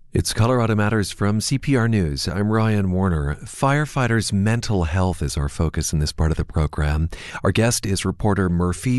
It's Colorado Matters from CPR News. I'm Ryan Warner. Firefighters' mental health is our focus in this part of the program. Our guest is reporter Murphy